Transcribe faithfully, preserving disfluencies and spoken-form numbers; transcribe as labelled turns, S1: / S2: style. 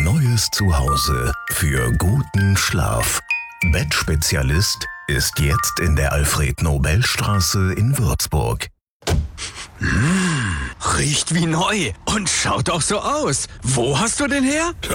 S1: neues Zuhause für guten Schlaf. Bettspezialist ist jetzt in der Alfred-Nobel-Straße in Würzburg.
S2: Mmh, riecht wie neu und schaut auch so aus. Wo hast du den her?